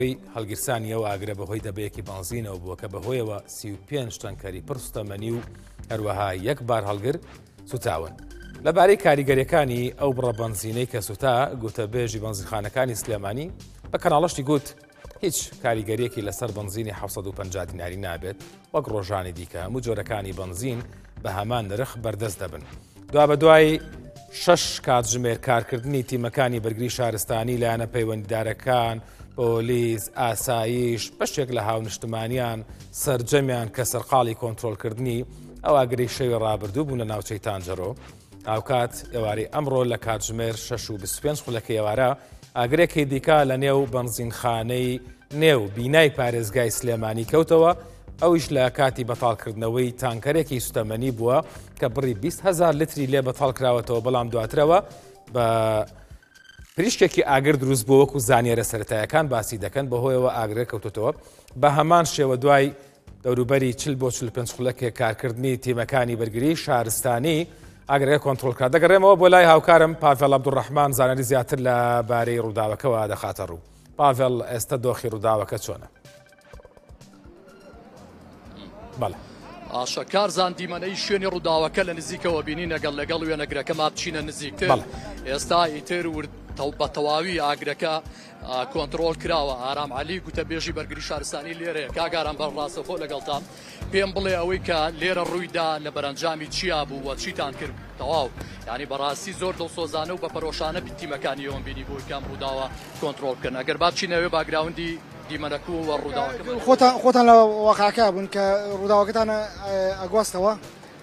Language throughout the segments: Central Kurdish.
هەڵگیرسانی ئەو ئاگرە بەهۆی دەبەیەکی بنزینەوە بووە کە بەهۆیەوە 35 تەنکەری پڕستەمەنی و هەروەها یەک بار هەڵگر سوتاون. لەبارەی کاریگەریەکانی ئەو بڕە بنزینەی کە سوتا گوتەبێژی بنزینخانەکانی سلێمانی بە کەناڵەشتی گوت هیچ کاریگەریەکی لەسەر بنزینی 750 دیناری نابێت وەک ڕۆژانی دیکە هەموو جۆرەکانی بنزین بە هەمان نرخ بەردەست دەبن. دوا بە دوای 6 کاتژمێر کارکردنی تیمەکانی بەرگری شارستانی لایەنە پەیوەندیدارەکان، پۆلیس، ئاسایش، بەشێک لە هاونیشتمانیان سەرجەمیان کە سەرقاڵی کۆنتڕۆلکردنی ئەو ئاگرەی شەوی ڕابردوو بوون لە ناوچەی تانجەرۆ. ئاوکات ئێوارەی ئەمڕۆ لە کاتژمێر 6:25 خولەکە ئێوارە ئاگرێکی دیکە لە نێو بەنزینخانەی نێو بینای پارێزگای سلێمانی کەوتەوە، ئەویش لە کاتی بەتاڵکردنەوەی تانکەرێکی سوتەمەنی بووە کە بڕی 20,000 لتری لێ بەتاڵ کراوەتەوە، بەڵام دواترەوە بە پریشکێکی ئاگر دروست بووە وەکو زانیێرە سەرەتاییەکان باسی دەکەن بەهۆیەوە ئاگرە کەوتوتەوە. بە هەمان شێوە دوای دەوروبەری 40 بۆ 45 خولەکێک کارکردنی تیمەکانی بەرگری شارستانی ئاگرەکە کۆنتڕۆلکرا. دەگەڕێمەوە بۆ لای هاوکارم پاڤێڵ عەبدوڕەحمان، زانەری زیاتر لەبارەی ڕووداوەکەەوە دەخاتە ڕوو. پاڤێڵ، ئێستا دۆخی ڕووداوەکە چۆنە؟ بەڵێ. ئاشەکارزان دیمەنەی شوێنی ڕووداوەکە لە نزیکەوە بینی لەگەڵ وێنەگرەکەما بچینە نزیکتر. ئێستا ئیتر بە تەواوی ئاگرەکە کۆنتڕۆل کراوە. ئارام عەلی گوتەبێژی بەرگری شارستانی لێرەیە. کاگاران بەڕاستەخۆ لەگەڵتان پێم بڵێ ئەوەی کە لێرە ڕوویدا لە بەرەنجامی چیا بوو وە چیتان کرد تەواو، یعنی بەڕاستی زۆر دڵسۆزانە و بە پەرۆشانە تیمەکانی ئەوم بینی بۆی کام ڕووداوە کۆنتڕۆل بکەن. ئەگەر با بچینەوە باگراوندی دیمەنەکە و ڕووداوەکە خۆتان لە واقعەکە بوون کە ڕووداوەکەتانە ئەگواستەوە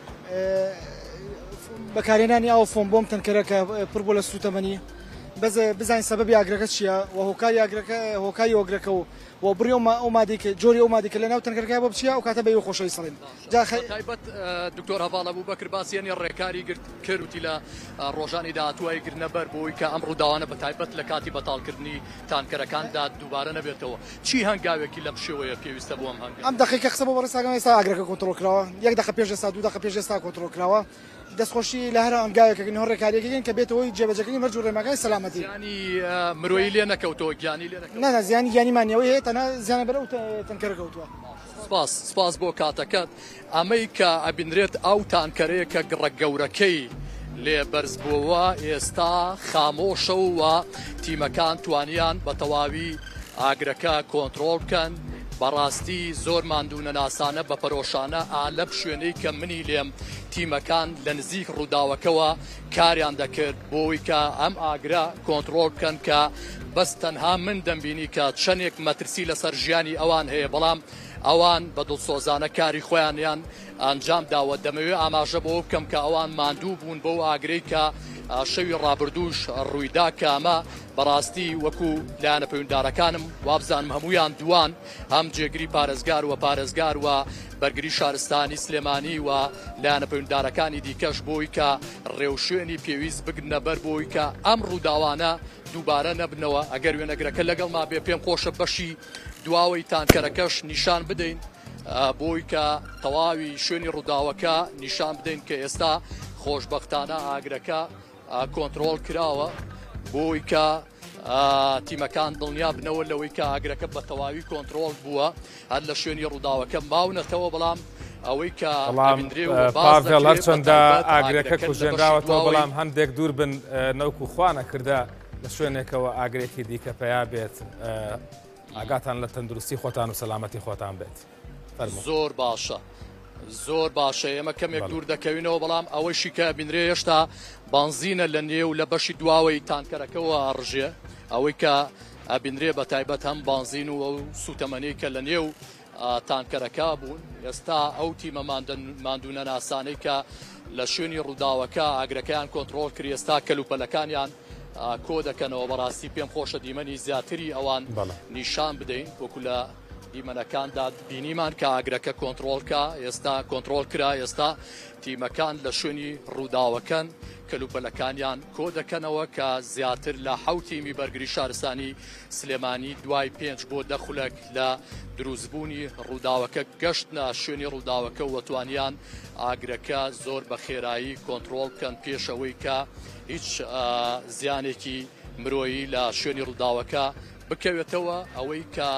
بەکارهێنانی ئەو فۆم بۆم تەنکەرەکە پڕ بۆ لە سوتەمەنی بزانین سەبەبی ئاگرەکە چییە و هۆکاری ئاگرەکە هۆکاری ئۆگرەکە و بڕی ئەو مادێکە جۆری ئەو مادێکە لە ناو تەنکەرەکە بۆ بچیە و کاتە بەوی خۆشەوی سەڵێن. تایبەت دکتۆر هەڤاڵ ئەبوبەکر باسیێنی ڕێکاری کردوتی لە ڕۆژانی داهاتووای گرنەبەر بۆی کە ئەم ڕووداوانە بە تایبەت لە کاتی بەتاڵکردنی تانکەرەکاندا دووبارە نەبێتەوە. چی هەنگاوێکی لەم شێوەیە پێویستە بۆ ئەم هەنگاوە؟ ئەم دقیقە قسە بۆ بەڕێساگەم ئێستا ئاگرەکە کۆنتڕۆل کراوە، 1 دقیقە پێش ئێستا 2 دقیقە پێش ئێستا کۆنتڕۆل کراوە. دەستخۆشی لە هەر ئەنگاوێکەکەن هەر ڕێکاریەکەن کە بێتەوەی جێبەجەکەی مەرج و ڕێمەکانی سەلامەتی. ینی مرۆیی لێ نەکەوتەوە، گیانی لێ نەکەوتەوە. نە زیانی گیانیمانیەوەی هەیە، تەنها زیانە بەرەو تەنکەرە کەوتووە. سپاس بۆ کاتەکەت. ئەمەی کە ئەبینرێت ئەو تانکەرەیە کە گڕە گەورەکەی لێ بەرز بووەوە ئێستا خامۆشە و تیمەکان توانیان بە تەواوی ئاگرەکە کۆنتڕۆل بکەن. بەڕاستی زۆر ماندوونە ناسانە بە پەرۆشانە ئالەب شوێنەی کە منی لێم تیمەکان لە نزیک ڕووداوەکەوە کاریان دەکرد بۆی کە ئەم ئاگرە کۆنتڕۆل بکەن کە بەس تەنها من دەمبینی کە چەندێک مەترسی لەسەر ژیانی ئەوان هەیە، بەڵام ئەوان بە دڵسۆزانە کاری خۆیانیان ئەنجام داوە. دەمەوێت ئاماژە بەوە بکەم کە ئەوان ماندوو بوون بەو ئاگرەی کە شەوی ڕابردووش ڕوویدا کامە. بەڕاستی وەکو لایەنە پەیوەندیدارەکانم وابزانم هەمویان دوان هەم جێگری پارێزگار و بەرگری شارستانی سلێمانی و لایەنە پەیوەندیدارەکانی دیکەش بۆی کە ڕێوشوێنی پێویست بگرنە بەر بۆی کە ئەم ڕووداوانە دووبارە نەبنەوە. ئەگەر وێنەگرەکە لەگەڵ ما بێ پێم خۆشە بەشی دواوەی تانکەرەکەش نیشان بدەین بۆی کە تەواوی شوێنی ڕووداوەکە نیشان بدەین کە ئێستا خۆشبەختانە ئاگرەکە کۆنتڕۆل کراوە بۆی کە تیمەکان دڵنیا بنەوە لەوەی کە ئاگرەکە بە تەواوی کۆنتڕۆل بووە هەر لە شوێنی ڕووداوەکە ماونەتەوە. بەڵام ئەوەی کە پاڤێڵ هەرچەندە ئاگرەکە کوژێنراوەتەوە بەڵام هەندێک دوور بن نەوکو خوانە کردە لە شوێنێکەوە ئاگرێکی دیکە پیا بێت ئاگاتان لە تەندروستی خۆتان و سەلامەتی خۆتان بێت. زۆر باشە، زۆر باشە. ئێمە کەمێک دوور دەکەوینەوە، بەڵام ئەوەشی کە بینرێ هێشتا بنزینە لە نێو لە بەشی دواوەی تانکەرەکەەوە ڕژێ، ئەوەی کە ئەبینرێ بە تایبەت هەم بنزین و ئەو سوتەمەنی کە لە نێو تانکەرەکە بوون. ئێستا ئەو تیمە ماندوونە ناسانەی کە لە شوێنی ڕووداوەکە ئاگرەکەیان کۆنتڕۆل کردی ئێستا کەلوپەلەکانیان کۆ دەکەنەوە. بەڕاستی پێم خۆشە دیمەنی زیاتری ئەوان نیشان بدەین وەکو لە دیمەنەکاندا بینیمان کە ئاگرەکە کۆنتڕۆلکە ئێستا کۆنتڕۆل کرا. ئێستا تیمەکان لە شوێنی ڕووداوەکەن کەلوپەلەکانیان کۆ دەکەنەوە کە زیاتر لە 7 تیمی بەرگری شارستانی سلێمانی دوای 5 بۆ 10 خولەک لە دروستبوونی ڕووداوەکە گەشتە شوێنی ڕووداوەکە و توانیان ئاگرەکە زۆر بە خێرایی کۆنتڕۆل بکەن پێشەوەی کە هیچ زیانێکی مرۆیی لە شوێنی ڕووداوەکە بکەوێتەوە ئەوەی کە